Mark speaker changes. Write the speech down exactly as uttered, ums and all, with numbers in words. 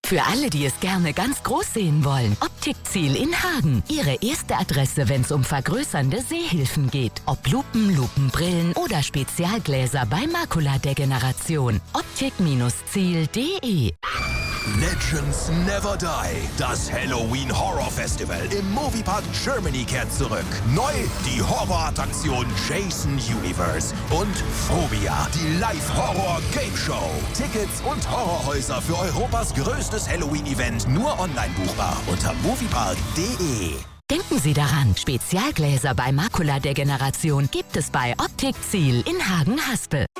Speaker 1: Für alle, die es gerne ganz groß sehen wollen. Optikziel in Hagen. Ihre erste Adresse, wenn es um vergrößernde Sehhilfen geht. Ob Lupen, Lupenbrillen oder Spezialgläser bei Makuladegeneration. Optik Ziel punkt de.
Speaker 2: Legends Never Die. Das Halloween Horror Festival im Moviepark Germany kehrt zurück. Neu die Horrorattraktion Jason Universe und Phobia, die Live-Horror-Game-Show. Tickets und Horrorhäuser für Europas größtes Halloween-Event nur online buchbar unter moviepark punkt de.
Speaker 1: Denken Sie daran, Spezialgläser bei Makuladegeneration gibt es bei Optikziel in Hagen-Haspe.